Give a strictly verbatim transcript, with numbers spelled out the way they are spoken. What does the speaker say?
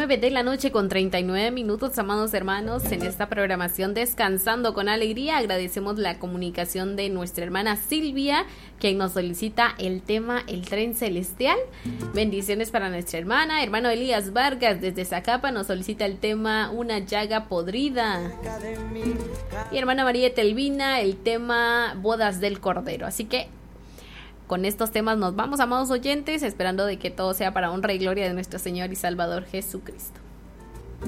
nueve de la noche con treinta y nueve minutos, amados hermanos, en esta programación Descansando con Alegría. Agradecemos la comunicación de nuestra hermana Silvia, quien nos solicita el tema El Tren Celestial. Bendiciones para nuestra hermana. Hermano Elías Vargas desde Zacapa nos solicita el tema Una llaga podrida. Y hermana María Telvina el tema Bodas del Cordero. Así que con estos temas nos vamos, amados oyentes, esperando de que todo sea para honra y gloria de nuestro Señor y Salvador Jesucristo.